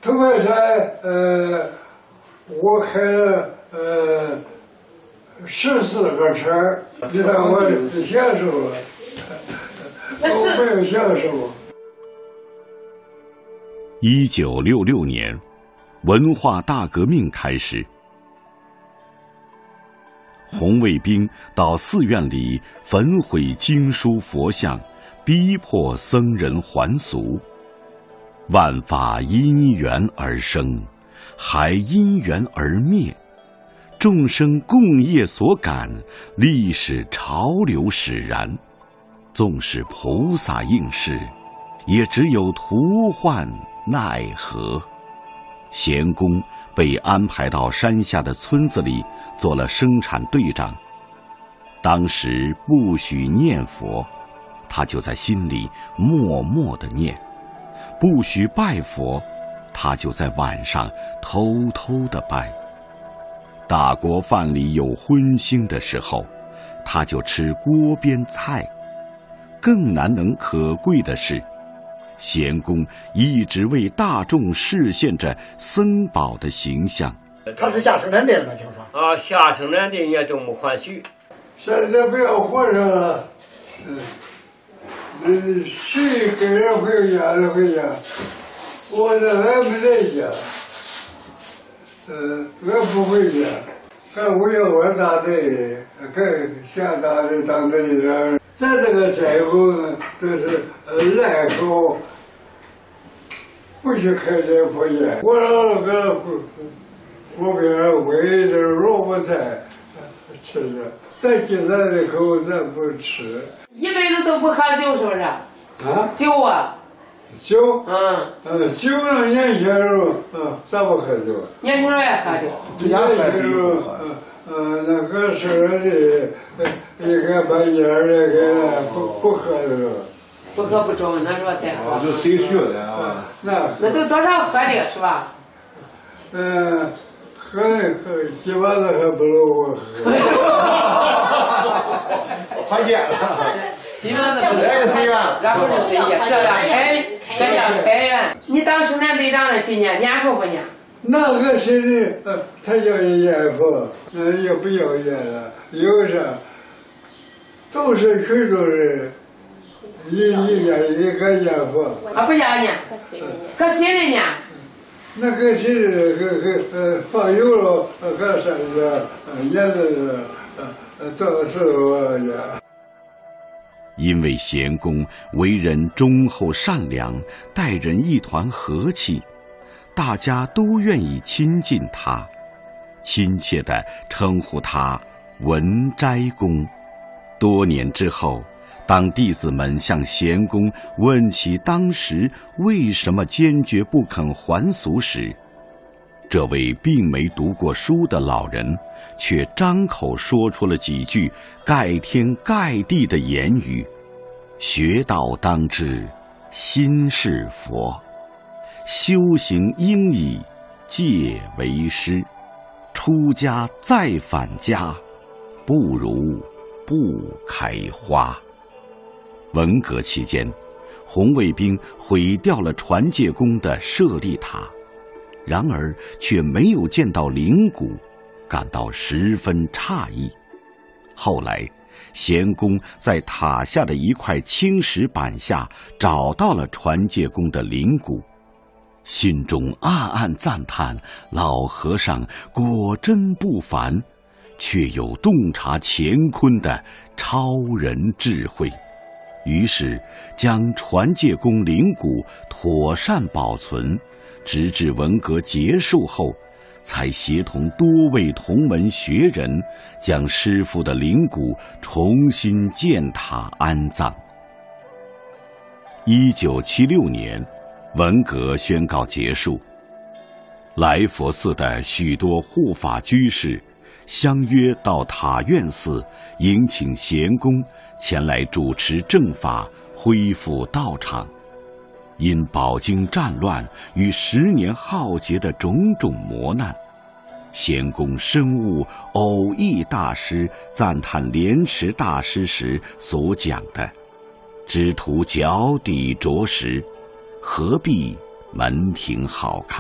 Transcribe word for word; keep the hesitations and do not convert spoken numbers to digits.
头白山，呃，我开了呃十四个车，你看我享受了，我没有享受。 一九六六年，文化大革命开始，红卫兵到寺院里焚毁经书佛像，逼迫僧人还俗。万法因缘而生，还因缘而灭。众生共业所感，历史潮流使然。纵使菩萨应是，也只有徒患奈何。贤公被安排到山下的村子里做了生产队长。当时不许念佛，他就在心里默默地念；不许拜佛，他就在晚上偷偷地拜。大锅饭里有荤腥的时候，他就吃锅边菜。更难能可贵的是，贤公一直为大众示现着僧宝的形象。 他是下生产队的吗？听说啊，下生产队也这么欢喜。 现在不要和尚了，嗯，嗯，谁给人回家的回家，我这还没在家，嗯，我不回家，干我要玩大队，干下大队当队长。咱这个寨后呢，都是呃赖口，不许开这破烟。我老个锅边煨的萝卜菜吃着，咱今咱的口咱不吃。 一辈子都不喝酒，是不是？ 啊？ 酒啊？ 酒？ 嗯。 呃，酒呢，年轻时候，嗯，咱不喝酒。 年轻时候也喝酒。 年轻时候，嗯。呃，那个是的，应该把烟儿那个不不喝的了。 不喝不中，那时候再喝。 就谁学的啊？ 那那都多少喝的是吧？ 嗯，喝喝几把子还不如我喝。 还见了。 基本上不来个谁呀？ 然后是谁呀？这样开，这样开呀！你当生产队长的今年年寿不年？ 那个谁的，呃，他要烟佛，那也不要烟了，有啥？都是群众人，一一家一个烟佛。 啊，不要烟，搁谁的呢？ 那个谁的，个个呃放油了，呃，搁山上，呃，烟子呃呃做的石头烟。 因为贤公为人忠厚善良，待人一团和气。大家都愿意亲近他，亲切地称呼他文斋公。多年之后，当弟子们向贤公问起当时为什么坚决不肯还俗时，这位并没读过书的老人却张口说出了几句盖天盖地的言语：学道当知，心是佛。修行应以戒为师，出家再返家，不如不开花。文革期间，红卫兵毁掉了传戒宫的舍利塔，然而却没有见到灵骨，感到十分诧异。后来，贤公在塔下的一块青石板下找到了传戒宫的灵骨，心中暗暗赞叹老和尚果真不凡，却有洞察乾坤的超人智慧。于是将传戒宫灵骨妥善保存，直至文革结束后，才协同多位同门学人将师父的灵骨重新建塔安葬。一九七六年，文革宣告结束，来佛寺的许多护法居士相约到塔院寺迎请贤公前来主持正法，恢复道场。因饱经战乱与十年浩劫的种种磨难，贤公深悟偶益大师赞叹莲池大师时所讲的“只图脚底着实，何必门庭好看”。